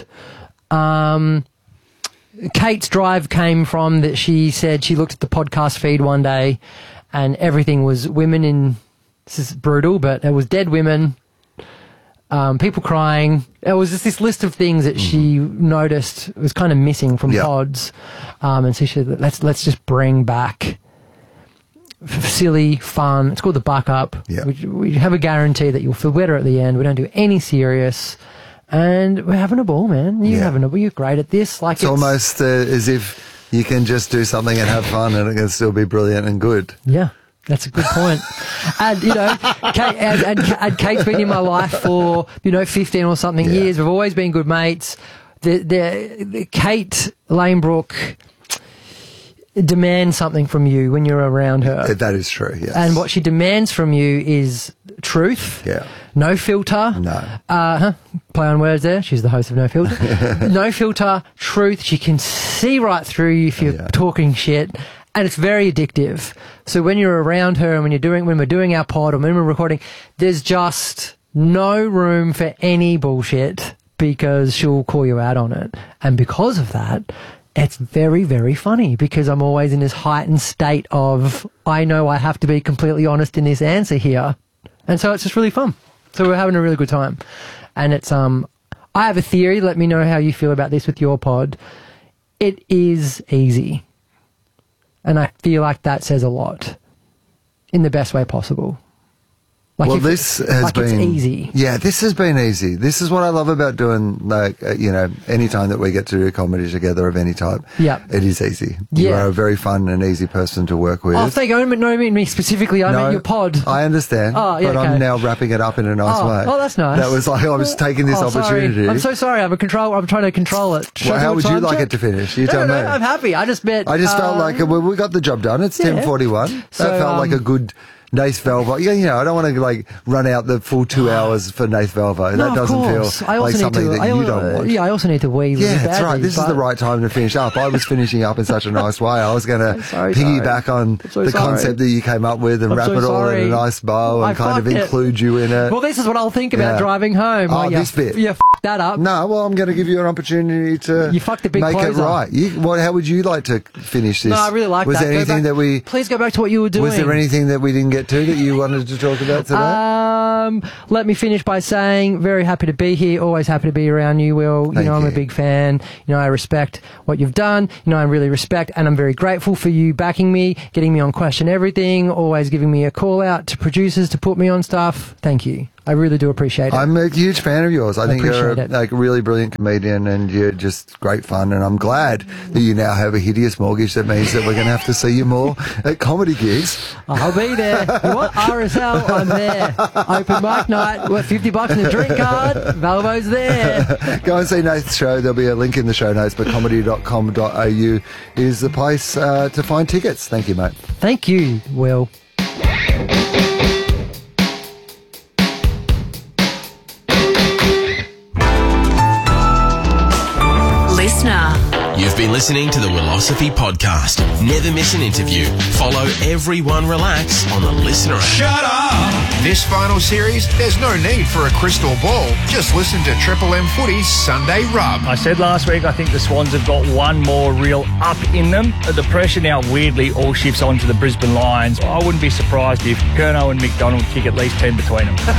Kate's drive came from that she said she looked at the podcast feed one day and everything was women in, this is brutal, but it was dead women, people crying. It was just this list of things that she noticed was kind of missing from pods. And so she said, let's just bring back silly, fun. It's called the Buck Up. We have a guarantee that you'll feel better at the end. We don't do any serious. And we're having a ball, man. You're great at this. Like it's almost as if you can just do something and have fun and it can still be brilliant and good. Yeah, that's a good point. And, Kate, and Kate's been in my life for, 15 or something years. We've always been good mates. The Kate Langbroek demands something from you when you're around her. That is true, yes. And what she demands from you is truth. Yeah. No filter. No. Play on words there. She's the host of No Filter. No filter, truth. She can see right through you if you're talking shit. And it's very addictive. So when you're around her and when we're doing our pod or when we're recording, there's just no room for any bullshit because she'll call you out on it. And because of that, it's very, very funny because I'm always in this heightened state of, I know I have to be completely honest in this answer here. And so it's just really fun. So we're having a really good time. And it's, I have a theory. Let me know how you feel about this with your pod. It is easy. And I feel like that says a lot in the best way possible. Like well, this has been it's easy. Yeah, this has been easy. This is what I love about doing, any time that we get to do comedy together of any type. Yeah, it is easy. You are a very fun and easy person to work with. Oh, thank you. I don't mean me specifically. I meant your pod. I understand. Oh, yeah, but I'm now wrapping it up in a nice way. Oh, that's nice. That was like I was taking this opportunity. Sorry. I'm so sorry. I'm trying to control it. Well, how would you like it to finish? You tell me. I'm happy. I just felt like we got the job done. It's 10:41. So, that felt like a good Nath Velva. I don't want to run out the full 2 hours for Nath Velva. That doesn't feel like something that you don't want. Yeah, I also need to wee. Yeah, that's right. This is the right time to finish up. I was finishing up in such a nice way. I was going to piggyback on the concept that you came up with and wrap it all in a nice bow and kind of include you in it. Well, this is what I'll think about driving home. Oh, this bit. Yeah, that up. No, well, I'm going to give you an opportunity to make it right. How would you like to finish this? No, I really like that. Was there anything that we... Please go back to what you were doing. Was there anything that we didn't get to that you wanted to talk about today? Let me finish by saying very happy to be here. Always happy to be around you, Will. Thank you. I'm a big fan. I respect what you've done. I really respect and I'm very grateful for you backing me, getting me on Question Everything, always giving me a call out to producers to put me on stuff. Thank you. I really do appreciate it. I'm a huge fan of yours. I think you're a really brilliant comedian and you're just great fun. And I'm glad that you now have a hideous mortgage. That means that we're going to have to see you more at comedy gigs. I'll be there. You want RSL? I'm there. Open mic night. $50 in a drink card. Valvo's there. Go and see Nath's show. There'll be a link in the show notes, but comedy.com.au is the place to find tickets. Thank you, mate. Thank you, Will. You've been listening to the Willosophy Podcast. Never miss an interview. Follow Everyone Relax on the Listener app. Shut up! This final series, there's no need for a crystal ball. Just listen to Triple M Footy's Sunday Rub. I said last week I think the Swans have got one more real up in them. The pressure now weirdly all shifts onto the Brisbane Lions. I wouldn't be surprised if Curnow and McDonald kick at least 10 between them. You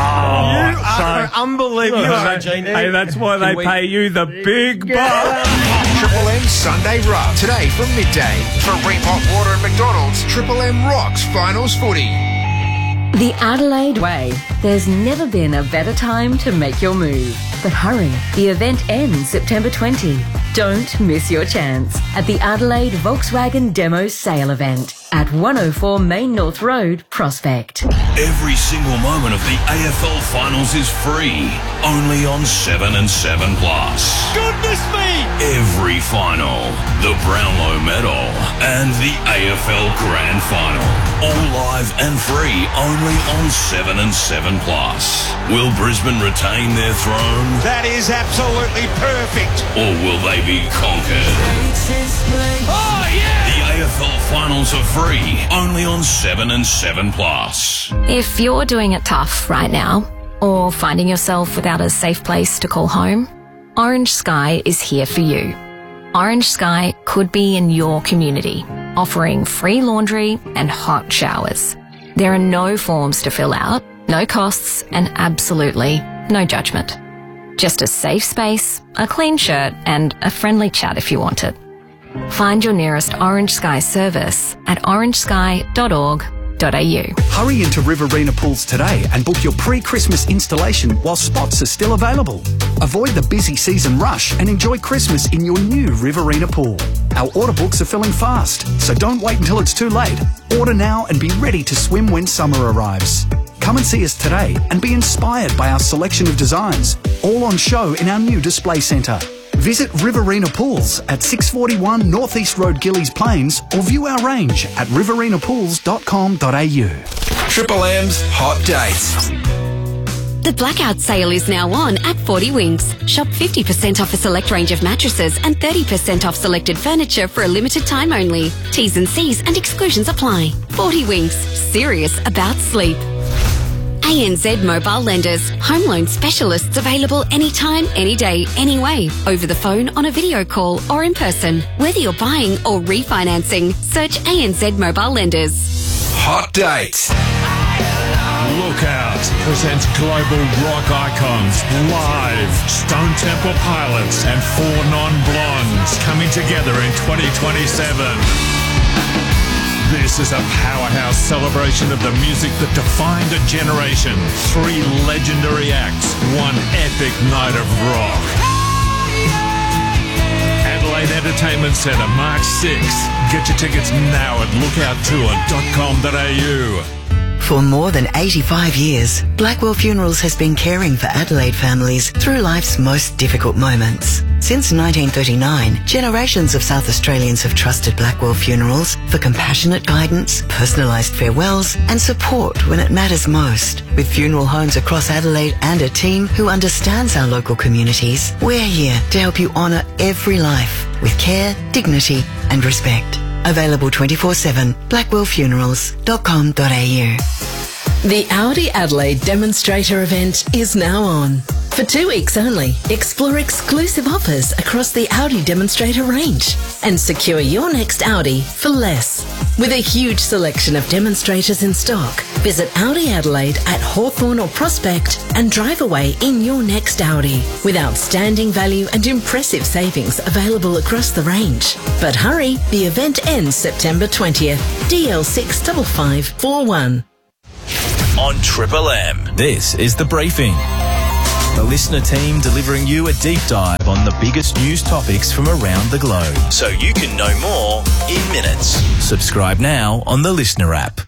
are unbelievable. Hey, that's why they pay you the big bucks. Triple M Sunday Rub. Today from midday. For Repot Water and McDonald's, Triple M rocks finals footy. The Adelaide Way. There's never been a better time to make your move. But hurry, the event ends September 20. Don't miss your chance at the Adelaide Volkswagen Demo Sale Event at 104 Main North Road, Prospect. Every single moment of the AFL Finals is free. Only on 7 and 7 Plus. Goodness me! Every final, the Brownlow Medal, and the AFL Grand Final. All live and free only on 7 and 7 Plus. Will Brisbane retain their throne? That is absolutely perfect. Or will they be conquered? Oh, yeah! The AFL Finals are free only on 7 and 7 Plus. If you're doing it tough right now, or finding yourself without a safe place to call home, Orange Sky is here for you. Orange Sky could be in your community, offering free laundry and hot showers. There are no forms to fill out, no costs, and absolutely no judgment. Just a safe space, a clean shirt, and a friendly chat if you want it. Find your nearest Orange Sky service at orangesky.org.au. Hurry into Riverina Pools today and book your pre-Christmas installation while spots are still available. Avoid the busy season rush and enjoy Christmas in your new Riverina pool. Our order books are filling fast, so don't wait until it's too late. Order now and be ready to swim when summer arrives. Come and see us today and be inspired by our selection of designs, all on show in our new display centre. Visit Riverina Pools at 641 North East Road, Gillies Plains, or view our range at riverinaPools.com.au. Triple M's Hot Dates. The blackout sale is now on at 40 Winks. Shop 50% off a select range of mattresses and 30% off selected furniture for a limited time only. T's and C's and exclusions apply. 40 Winks. Serious about sleep. ANZ Mobile Lenders. Home loan specialists available anytime, any day, anyway. Over the phone, on a video call, or in person. Whether you're buying or refinancing, search ANZ Mobile Lenders. Hot Dates. Lookout presents global rock icons live. Stone Temple Pilots and 4 Non-Blondes coming together in 2027. This is a powerhouse celebration of the music that defined a generation. 3 legendary acts, 1 epic night of rock. Adelaide Entertainment Centre, March 6th. Get your tickets now at lookouttour.com.au. For more than 85 years, Blackwell Funerals has been caring for Adelaide families through life's most difficult moments. Since 1939, generations of South Australians have trusted Blackwell Funerals for compassionate guidance, personalised farewells and support when it matters most. With funeral homes across Adelaide and a team who understands our local communities, we're here to help you honour every life with care, dignity and respect. Available 24/7, blackwellfunerals.com.au. The Audi Adelaide Demonstrator event is now on. For 2 weeks only, explore exclusive offers across the Audi Demonstrator range and secure your next Audi for less. With a huge selection of demonstrators in stock, visit Audi Adelaide at Hawthorn or Prospect and drive away in your next Audi with outstanding value and impressive savings available across the range. But hurry, the event ends September 20th. DL65541. On Triple M, this is The Briefing. The listener team delivering you a deep dive on the biggest news topics from around the globe, so you can know more in minutes. Subscribe now on the Listener app.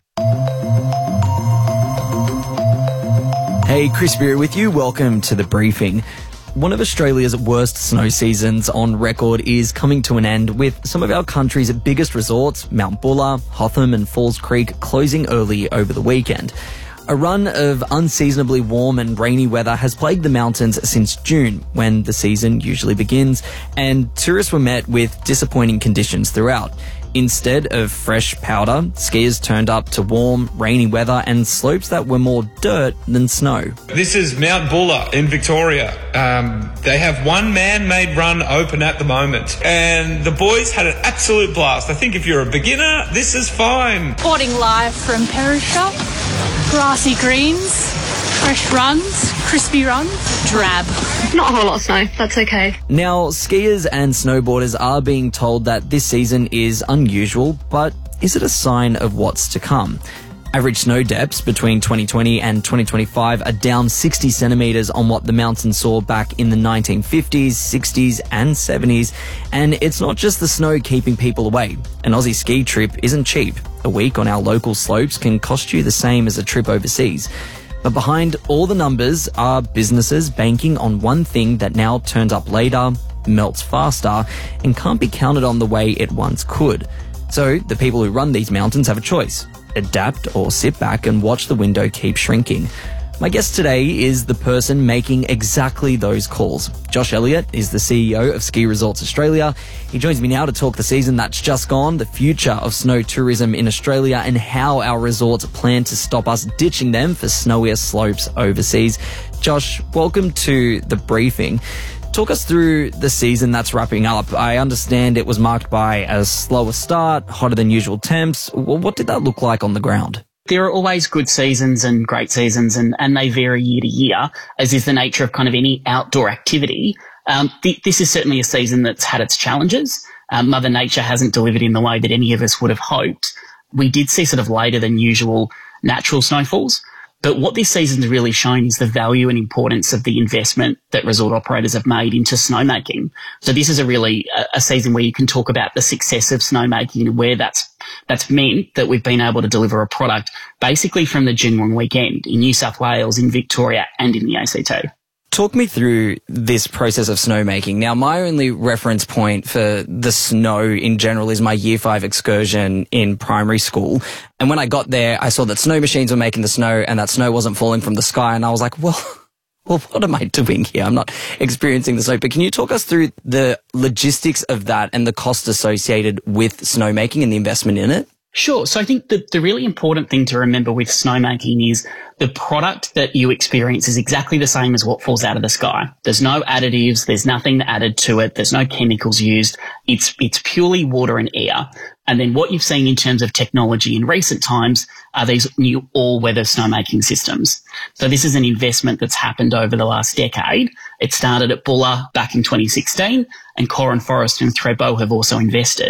Hey, Chris Beer with you. Welcome to The Briefing. One of Australia's worst snow seasons on record is coming to an end, with some of our country's biggest resorts, Mount Buller, Hotham and Falls Creek, closing early over the weekend. A run of unseasonably warm and rainy weather has plagued the mountains since June, when the season usually begins, and tourists were met with disappointing conditions throughout. Instead of fresh powder, skiers turned up to warm, rainy weather and slopes that were more dirt than snow. This is Mount Buller in Victoria. They have one man-made run open at the moment, and the boys had an absolute blast. I think if you're a beginner, this is fine. Reporting live from Perisher. Grassy greens, fresh runs, crispy runs, drab. Not a whole lot of snow, that's okay. Now, skiers and snowboarders are being told that this season is unusual, but is it a sign of what's to come? Average snow depths between 2020 and 2025 are down 60 centimetres on what the mountain saw back in the 1950s, 60s and 70s. And it's not just the snow keeping people away. An Aussie ski trip isn't cheap. A week on our local slopes can cost you the same as a trip overseas. But behind all the numbers are businesses banking on one thing that now turns up later, melts faster, and can't be counted on the way it once could. So the people who run these mountains have a choice: adapt or sit back and watch the window keep shrinking. My guest today is the person making exactly those calls. Josh Elliott is the CEO of Ski Resorts Australia. He joins me now to talk the season that's just gone, the future of snow tourism in Australia, and how our resorts plan to stop us ditching them for snowier slopes overseas. Josh, welcome to The Briefing. Talk us through the season that's wrapping up. I understand it was marked by a slower start, hotter than usual temps. What did that look like on the ground? There are always good seasons and great seasons, and they vary year to year, as is the nature of kind of any outdoor activity. This is certainly a season that's had its challenges. Mother Nature hasn't delivered in the way that any of us would have hoped. We did see sort of later than usual natural snowfalls. But what this season's really shown is the value and importance of the investment that resort operators have made into snowmaking. So this is a season where you can talk about the success of snowmaking and where that's meant that we've been able to deliver a product basically from the June weekend in New South Wales, in Victoria and in the ACT. Talk me through this process of snowmaking. Now, my only reference point for the snow in general is my Year 5 excursion in primary school. And when I got there, I saw that snow machines were making the snow and that snow wasn't falling from the sky. And I was like, well, what am I doing here? I'm not experiencing the snow. But can you talk us through the logistics of that and the cost associated with snowmaking and the investment in it? Sure. So I think the really important thing to remember with snowmaking is the product that you experience is exactly the same as what falls out of the sky. There's no additives. There's nothing added to it. There's no chemicals used. It's purely water and air. And then what you've seen in terms of technology in recent times are these new all-weather snowmaking systems. So this is an investment that's happened over the last decade. It started at Buller back in 2016, and Corran Forest and Thredbo have also invested.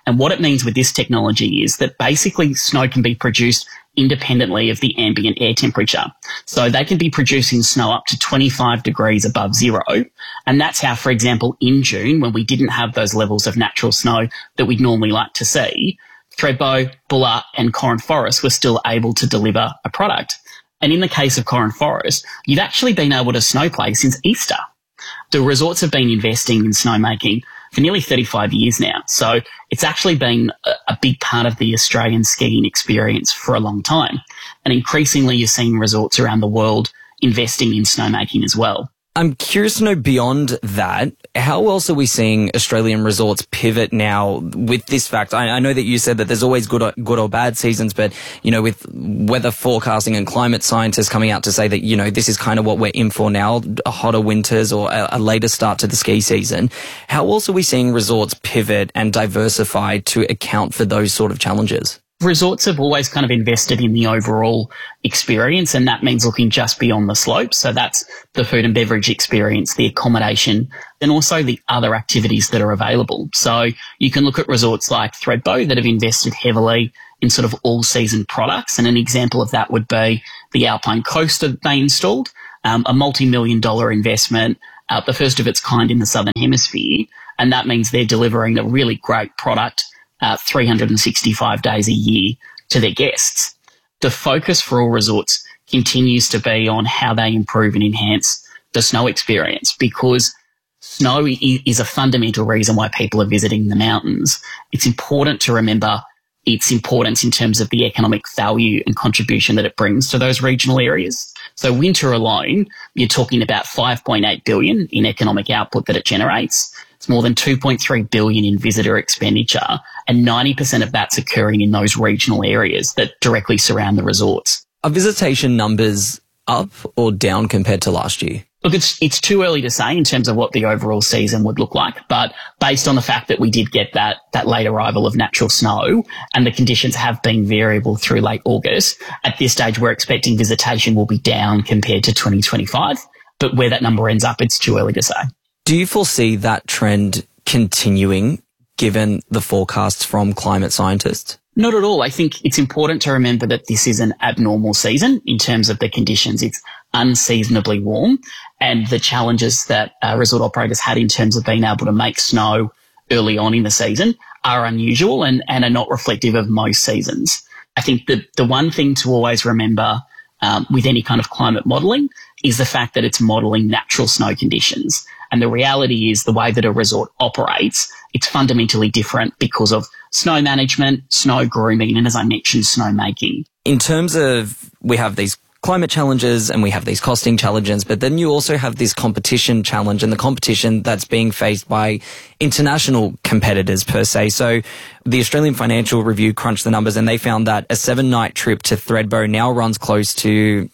And what it means with this technology is that basically snow can be produced independently of the ambient air temperature. So they can be producing snow up to 25 degrees above zero. And that's how, for example, in June, when we didn't have those levels of natural snow that we'd normally like to see, Thredbo, Bulla and Corran Forest were still able to deliver a product. And in the case of Corran Forest, you've actually been able to snowplay since Easter. The resorts have been investing in snowmaking for nearly 35 years now. So it's actually been a big part of the Australian skiing experience for a long time. And increasingly you're seeing resorts around the world investing in snowmaking as well. I'm curious to know beyond that, how else are we seeing Australian resorts pivot now with this fact? I know that you said that there's always good or bad seasons, but, you know, with weather forecasting and climate scientists coming out to say that, you know, this is kind of what we're in for now, hotter winters or a later start to the ski season. How else are we seeing resorts pivot and diversify to account for those sort of challenges? Resorts have always kind of invested in the overall experience, and that means looking just beyond the slopes. So that's the food and beverage experience, the accommodation, and also the other activities that are available. So you can look at resorts like Thredbo that have invested heavily in sort of all-season products, and an example of that would be the Alpine Coaster that they installed, a multi-million-dollar investment, the first of its kind in the Southern Hemisphere, and that means they're delivering a really great product 365 days a year to their guests. The focus for all resorts continues to be on how they improve and enhance the snow experience, because snow is a fundamental reason why people are visiting the mountains. It's important to remember its importance in terms of the economic value and contribution that it brings to those regional areas. So winter alone, you're talking about 5.8 billion in economic output that it generates. It's more than 2.3 billion in visitor expenditure, and 90% of that's occurring in those regional areas that directly surround the resorts. Are visitation numbers up or down compared to last year? Look, it's too early to say in terms of what the overall season would look like, but based on the fact that we did get that late arrival of natural snow and the conditions have been variable through late August, at this stage we're expecting visitation will be down compared to 2025, but where that number ends up, it's too early to say. Do you foresee that trend continuing given the forecasts from climate scientists? Not at all. I think it's important to remember that this is an abnormal season in terms of the conditions. It's unseasonably warm, and the challenges that resort operators had in terms of being able to make snow early on in the season are unusual and are not reflective of most seasons. I think that the one thing to always remember with any kind of climate modelling is the fact that it's modelling natural snow conditions. And the reality is the way that a resort operates, it's fundamentally different because of snow management, snow grooming, and as I mentioned, snowmaking. In terms of, we have these climate challenges and we have these costing challenges, but then you also have this competition challenge and the competition that's being faced by international competitors per se. So the Australian Financial Review crunched the numbers and they found that a 7-night trip to Thredbo now runs close to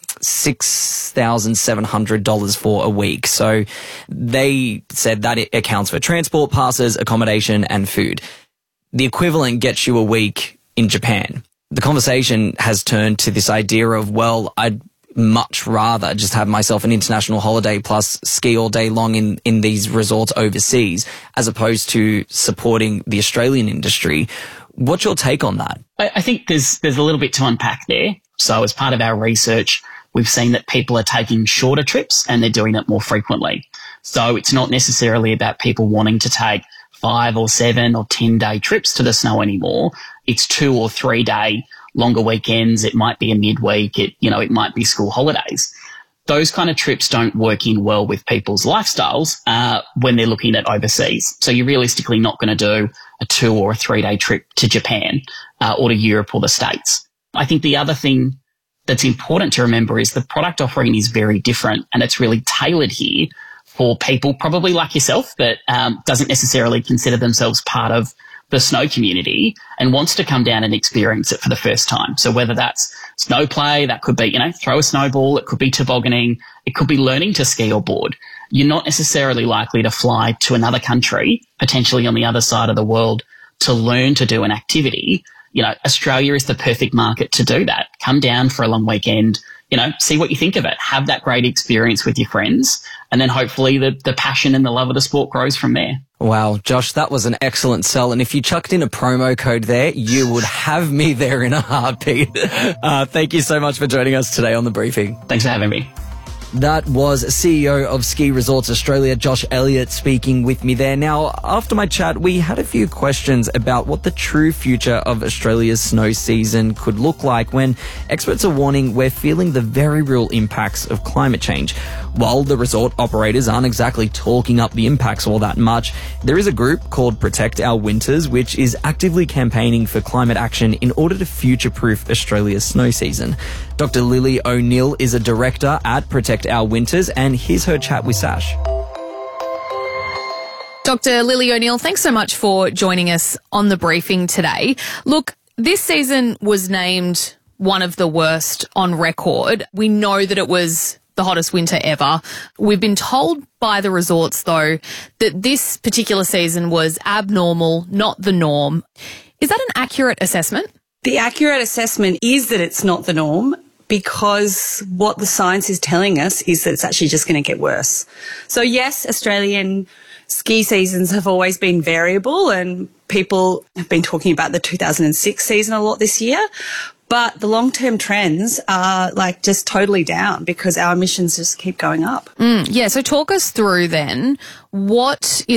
$6,700 for a week. So they said that it accounts for transport, passes, accommodation and food. The equivalent gets you a week in Japan. The conversation has turned to this idea of, well, I'd much rather just have myself an international holiday plus ski all day long in these resorts overseas, as opposed to supporting the Australian industry. What's your take on that? I think there's a little bit to unpack there. So as part of our research, we've seen that people are taking shorter trips and they're doing it more frequently. So it's not necessarily about people wanting to take 5 or 7 or 10-day trips to the snow anymore. It's 2 or 3 day longer weekends. It might be a midweek. It might be school holidays. Those kind of trips don't work in well with people's lifestyles when they're looking at overseas. So you're realistically not going to do a 2 or a 3 day trip to Japan or to Europe or the States. I think the other thing that's important to remember is the product offering is very different, and it's really tailored here for people probably like yourself that doesn't necessarily consider themselves part of the snow community and wants to come down and experience it for the first time. So whether that's snow play, that could be, throw a snowball, it could be tobogganing, it could be learning to ski or board. You're not necessarily likely to fly to another country, potentially on the other side of the world, to learn to do an activity. Australia is the perfect market to do that. Come down for a long weekend, see what you think of it. Have that great experience with your friends, and then hopefully the passion and the love of the sport grows from there. Wow, Josh, that was an excellent sell. And if you chucked in a promo code there, you would have me there in a heartbeat. Thank you so much for joining us today on The Briefing. Thanks for having me. That was CEO of Ski Resorts Australia, Josh Elliott, speaking with me there. Now, after my chat, we had a few questions about what the true future of Australia's snow season could look like when experts are warning we're feeling the very real impacts of climate change. While the resort operators aren't exactly talking up the impacts all that much, there is a group called Protect Our Winters, which is actively campaigning for climate action in order to future-proof Australia's snow season. Dr. Lily O'Neill is a director at Protect Our Winters, and here's her chat with Sash. Dr. Lily O'Neill, thanks so much for joining us on The Briefing today. Look, this season was named one of the worst on record. We know that it was the hottest winter ever. We've been told by the resorts, though, that this particular season was abnormal, not the norm. Is that an accurate assessment? The accurate assessment is that it's not the norm, because what the science is telling us is that it's actually just going to get worse. So yes, Australian ski seasons have always been variable, and people have been talking about the 2006 season a lot this year. But the long-term trends are just totally down because our emissions just keep going up. Yeah, so talk us through then what is